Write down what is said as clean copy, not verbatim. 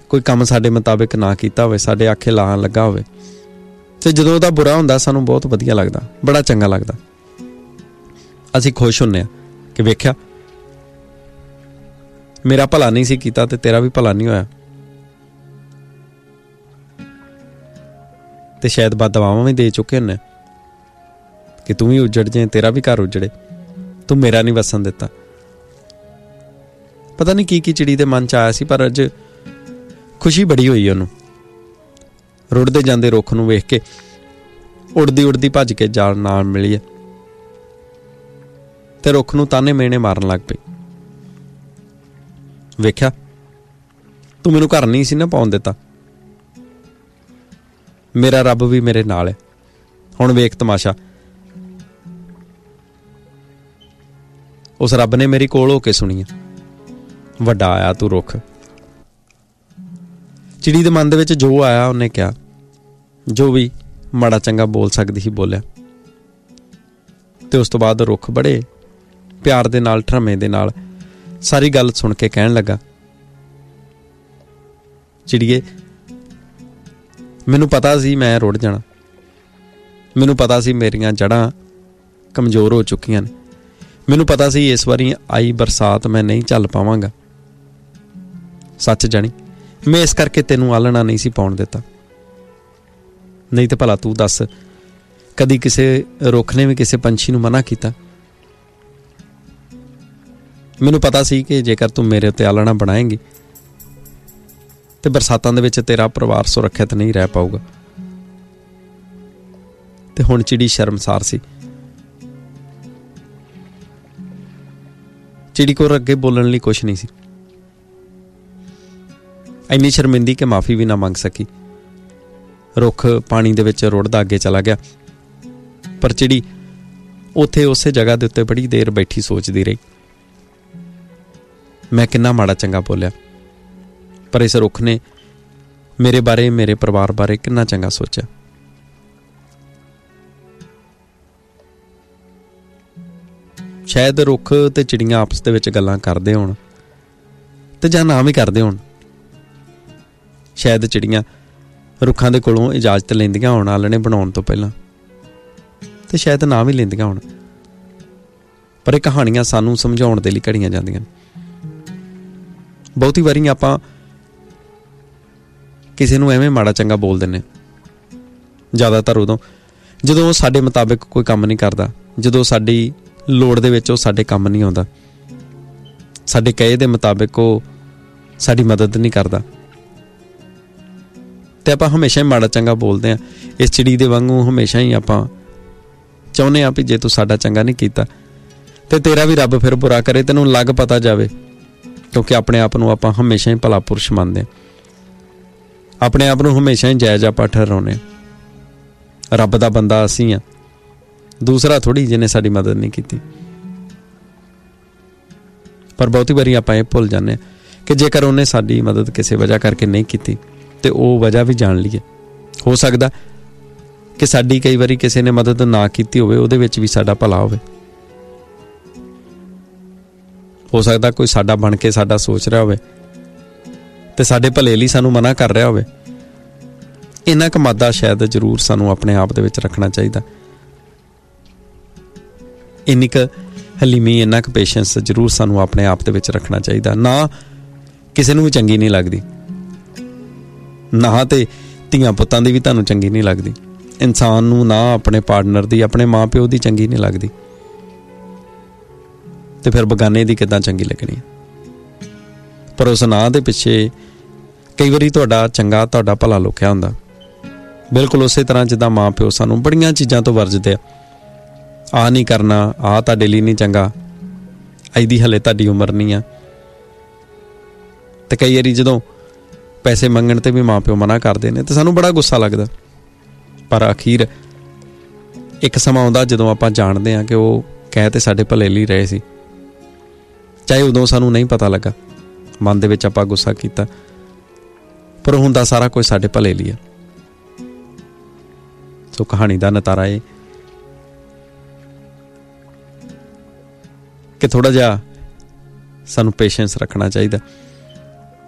कोई काम साडे मुताबिक ना कीता होवे, साडे आखे लाण लगा होवे, ते जदों ओहदा बुरा हुंदा सानूं बहुत वधिया लगदा, बड़ा चंगा लगदा। असीं खुश हुंदे आ कि वेखिआ मेरा भला नहीं सी कीता ते तेरा भी भला नहीं होया, ते शायद बददुआवां भी दे चुके हुंदे कि तू भी उजड़ जाए, तेरा भी घर उजड़े, तू मेरा नहीं वसन दिता। पता नहीं की चिड़ी दे मन च आया सी, पर अज खुशी बड़ी हुई उहनूं। रुड़दे जांदे रुख नूं वेख के उड़दी उड़दी भज के जाल नाल मिली है ते रुख नूं ताने मेने मारन लग पई। वेख्या तू मैनूं घर नहीं सी ना पाउण दिता, मेरा रब भी मेरे नाल है। हुण वेख तमाशा, उस रब ने मेरी कोल होके सुनी है। वड्डा आया तू रुख। चिड़ी दे मन दे विच जो आया उन्हें कहा, जो भी माड़ा चंगा बोल सकदी ही बोलिया। ते उस तो बाद रुख बड़े प्यार दे नाल ठरमे दे नाल सारी गल सुन के कहण लगा, चिड़िए मैनूं पता सी मैं रुड़ जाना, मैनूं पता सी मेरियां जड़ां कमज़ोर हो चुकियां ने, मैनूं पता सी इस वारी आई बरसात मैं नहीं झल पावांगा। सच जानी मैं इस करके तेनूं आलना नहीं सी पाउण दिता, नहीं तो भला तू दस कदी किसी रुख ने भी किसी पंछी नूं मना कीता? मैनूं पता सी कि जेकर तू मेरे उत्ते आलना बनाएंगी तो बरसातां दे विच तेरा परिवार सुरक्षित नहीं रह पाऊगा। ते हुण चिड़ी शर्मसार सी। चिड़ी कोल अगे बोलण लई कुछ नहीं सी, इन्नी शर्मिंदी कि माफ़ी भी ना मंग सकी। रुख पानी दे विच रुड़दा अगे चला गया, पर चिड़ी उत्थे उसे जगह दे उत्ते बड़ी देर बैठी सोचदी रही, मैं किन्ना माड़ा चंगा बोलिया, पर इस रुख ने मेरे बारे मेरे परिवार बारे किन्ना चंगा सोचा। शायद रुख ते चिड़ियां आपस दे विच गल्लां करदे होण ते जां ना भी करदे होण। शायद चिड़ियां रुखां दे कोलों इजाजत लैंदियां होण आलणे बनाउण तो पहलां, ते शायद ना भी लैंदियां होण, पर ये कहानियां सानूं समझाउण दे लई घड़ियां जांदियां। बहुती वारी आपां किसी नूं एवें माड़ा चंगा बोल दिंदे, ज़्यादातर उदों जदों साडे मुताबिक कोई काम नहीं करदा, जदों साडी लोड़ दे विच ओह साडे काम नहीं आउंदा, साडे कहे दे मुताबिक ओह साडी मदद नहीं करदा, ते आपां हमेशा ही माड़ा चंगा बोलदे आ। इस चिड़ी दे वांगू हमेशा ही आपां चाहुंदे आ भी जे तू साडा चंगा नहीं कीता ते तेरा भी रब फिर बुरा करे, तैनूं लग पता जावे, क्योंकि अपने आप नूं आपां हमेशा ही भला पुरुष मनदे, अपने आप नूं हमेशा ही जायज़ आपां ठहराउने। रब दा बंदा असीं आ, दूसरा थोड़ी जिन्हें साडी मदद नहीं की। पर बहुती बारी आपां ये भुल जाने कि जेकर उन्हें साडी मदद किसी वजह करके नहीं की तो वह वजह भी जान लीए। हो सकता कि साडी कई बारी किसी ने मदद ना की होवे, उहदे विच भी साडा भला होवे। हो सकता कोई साडा बन के साडा सोच रहा होवे ते साडे भले लई सानूं मना कर रहा होवे। इन्ना क मादा शायद जरूर सानूं अपने आप दे विच रखना चाहिए, इन्नी क हलीमी, इन्ना क पेशेंस जरूर सानूं अपने आप दे विच रखना चाहिए। ना किसी नूं भी चंगी नहीं लगदी, ना ते धीआं पुत्तां दी भी तुहानूं चंगी नहीं लगदी, इंसान नूं ना अपने पार्टनर दी, अपने माँ प्यो दी चंगी नहीं लगदी, ते फिर बगाने दी किदां चंगी लगनी। पर उस नां दे पिछे कई वारी तुहाडा चंगा, तुहाडा भला लुकिया हुंदा। बिल्कुल उसे तरह जिद्दां माँ प्यो सानूं बड़ियां चीज़ां तो वरजदे आ नहीं करना, आ तुहाडे लई नहीं चंगा, अज दी हले तुहाडी उमर नहीं आ। ते कई वारी जदों पैसे मंगण ते भी माँ प्यो मना करदे ने ते सानूं बड़ा गुस्सा लगदा, पर अखीर एक समा आउंदा जदों आपां जाणदे आ कि वो कह ते साडे भले लई रहे सी, चाहे उदों सानूं नहीं पता लगा, मन दे विच आपां गुस्सा कीता, पर हुंदा सारा कुछ साडे भले लई आ। सो कहानी दा नतारा है कि थोड़ा जिहा सानूं पेशेंस रखना चाहिए।